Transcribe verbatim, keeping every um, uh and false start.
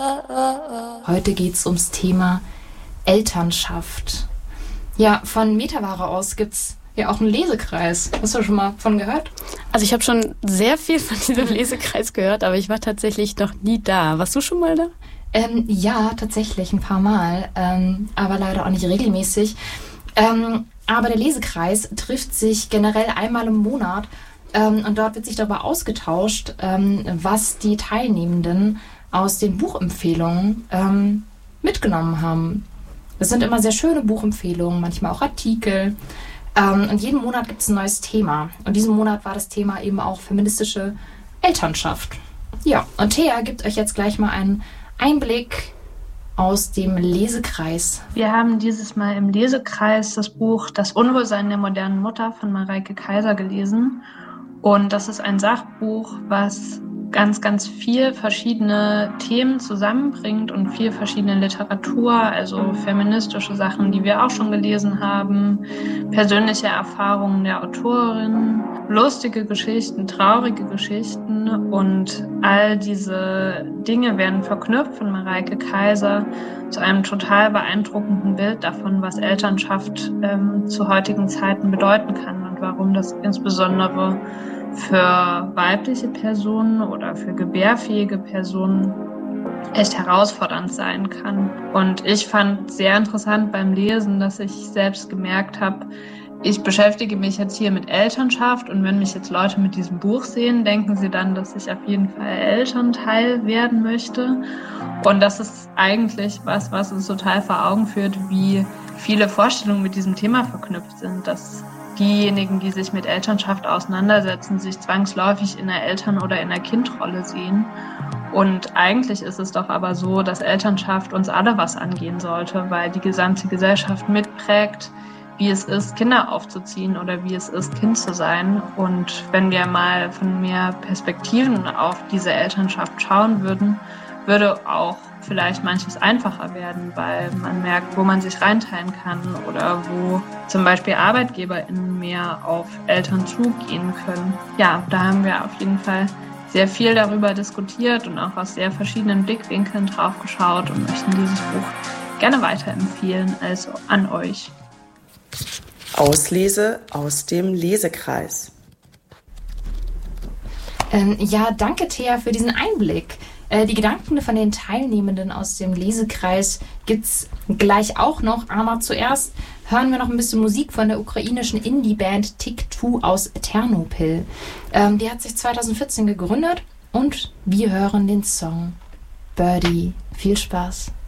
Heute geht es ums Thema Elternschaft. Ja, von Metaware aus gibt es ja auch einen Lesekreis. Hast du schon mal von gehört? Also ich habe schon sehr viel von diesem Lesekreis gehört, aber ich war tatsächlich noch nie da. Warst du schon mal da? Ähm, ja, tatsächlich ein paar Mal, ähm, aber leider auch nicht regelmäßig. Ähm, aber der Lesekreis trifft sich generell einmal im Monat ähm, und dort wird sich darüber ausgetauscht, ähm, was die Teilnehmenden aus den Buchempfehlungen ähm, mitgenommen haben. Das sind immer sehr schöne Buchempfehlungen, manchmal auch Artikel. Ähm, und jeden Monat gibt es ein neues Thema. Und diesen Monat war das Thema eben auch feministische Elternschaft. Ja, und Thea gibt euch jetzt gleich mal einen Einblick aus dem Lesekreis. Wir haben dieses Mal im Lesekreis das Buch Das Unwohlsein der modernen Mutter von Mareike Kaiser gelesen. Und das ist ein Sachbuch, was ganz, ganz viel verschiedene Themen zusammenbringt und viel verschiedene Literatur, also feministische Sachen, die wir auch schon gelesen haben, persönliche Erfahrungen der Autorin, lustige Geschichten, traurige Geschichten und all diese Dinge werden verknüpft von Mareike Kaiser zu einem total beeindruckenden Bild davon, was Elternschaft ähm, zu heutigen Zeiten bedeuten kann und warum das insbesondere für weibliche Personen oder für gebärfähige Personen echt herausfordernd sein kann. Und ich fand sehr interessant beim Lesen, dass ich selbst gemerkt habe, ich beschäftige mich jetzt hier mit Elternschaft und wenn mich jetzt Leute mit diesem Buch sehen, denken sie dann, dass ich auf jeden Fall Elternteil werden möchte. Und das ist eigentlich was, was uns total vor Augen führt, wie viele Vorstellungen mit diesem Thema verknüpft sind, dass diejenigen, die sich mit Elternschaft auseinandersetzen, sich zwangsläufig in der Eltern- oder in der Kindrolle sehen. Und eigentlich ist es doch aber so, dass Elternschaft uns alle was angehen sollte, weil die gesamte Gesellschaft mitprägt, wie es ist, Kinder aufzuziehen oder wie es ist, Kind zu sein. Und wenn wir mal von mehr Perspektiven auf diese Elternschaft schauen würden, würde auch vielleicht manches einfacher werden, weil man merkt, wo man sich reinteilen kann oder wo zum Beispiel ArbeitgeberInnen mehr auf Eltern zugehen können. Ja, da haben wir auf jeden Fall sehr viel darüber diskutiert und auch aus sehr verschiedenen Blickwinkeln drauf geschaut und möchten dieses Buch gerne weiterempfehlen, also an euch. Auslese aus dem Lesekreis. Ähm, ja, danke Thea für diesen Einblick. Äh, die Gedanken von den Teilnehmenden aus dem Lesekreis gibt's gleich auch noch, aber zuerst hören wir noch ein bisschen Musik von der ukrainischen Indie-Band Tik Two aus Ternopil. Ähm, die hat sich zwanzig vierzehn gegründet und wir hören den Song Birdie. Viel Spaß!